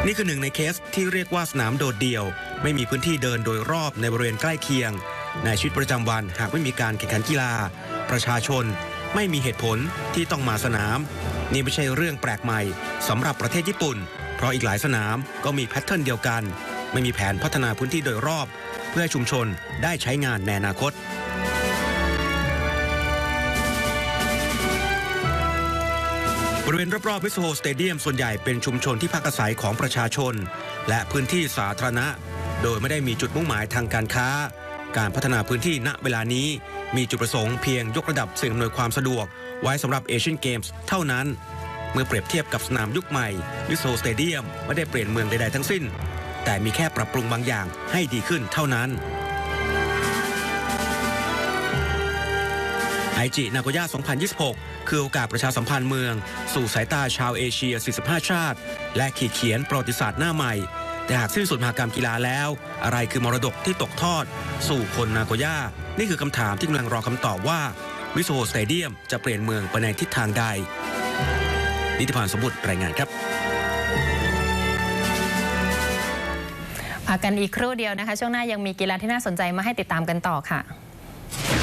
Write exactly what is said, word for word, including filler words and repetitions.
นี่คือหนึ่งในเคสที่เรียกว่าสนามโดดเดี่ยวไม่มีพื้นที่เดินโดยรอบในบริเวณใกล้เคียงในชีวิตประจำวันหากไม่มีการแข่งขันกีฬาประชาชนไม่มีเหตุผลที่ต้องมาสนามนี่ไม่ใช่เรื่องแปลกใหม่สำหรับประเทศญี่ปุ่นเพราะอีกหลายสนามก็มีแพทเทิร์นเดียวกันไม่มีแผนพัฒนาพื้นที่โดยรอบเพื่อให้ชุมชนได้ใช้งานในอนาคตบริเวณรอบๆมิซูโฮสเตเดียมส่วนใหญ่เป็นชุมชนที่พักอาศัยของประชาชนและพื้นที่สาธารณะโดยไม่ได้มีจุดมุ่งหมายทางการค้าการพัฒนาพื้นที่ณเวลานี้มีจุดประสงค์เพียงยกระดับสิ่งอำนวยความสะดวกไว้สำหรับเอเชียนเกมส์เท่านั้นเมื่อเปรียบเทียบกับสนามยุคใหม่มิซูโฮสเตเดียมไม่ได้เปลี่ยนเมืองใดๆทั้งสิ้นแต่มีแค่ปรับปรุงบางอย่างให้ดีขึ้นเท่านั้นไอจินาโกย่า สองพันยี่สิบหก คือโอกาสประชาสัมพันธ์เมืองสู่สายตาชาวเอเชีย สี่สิบห้า ชาติและขีดเขียนประวัติศาสตร์หน้าใหม่แต่หากสิ้นสุดมหกรรมกีฬาแล้วอะไรคือมรดกที่ตกทอดสู่คนนาโกย่านี่คือคำถามที่กำลังรอคำตอบว่ามิซูโฮสเตเดียมจะเปลี่ยนเมืองไปในทิศทางใดนิติพานสมบุตรรายงานครับพักกันอีกครู่เดียวนะคะช่วงหน้ายังมีกีฬาที่น่าสนใจมาให้ติดตามกันต่อค่ะ